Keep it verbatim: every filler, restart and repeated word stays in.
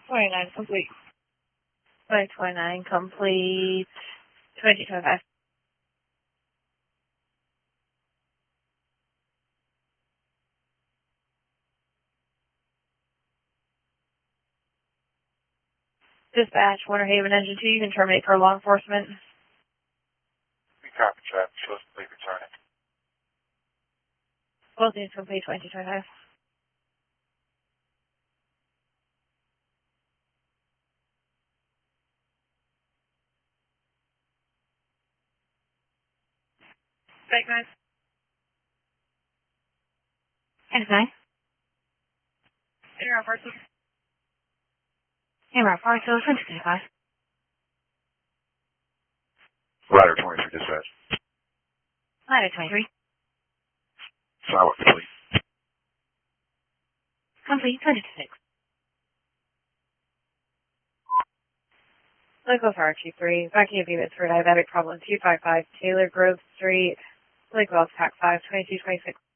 twenty-nine complete. Flight twenty-nine complete. twenty twenty-five. Dispatch, Winter Haven Engine two, you can terminate for law enforcement. We copy traffic, show us complete returning. Both units complete, twenty twenty-five. Back nine. X nine. Air parcel. Camera parcel, twenty twenty-five. Rider twenty-three dispatch. Ladder twenty-three. Silent complete. Complete, twenty twenty-six. Local Fire two three, vacuum units for diabetic problem two five five, Taylor Grove Street, Lake Wells, Pack five, twenty-two twenty-six.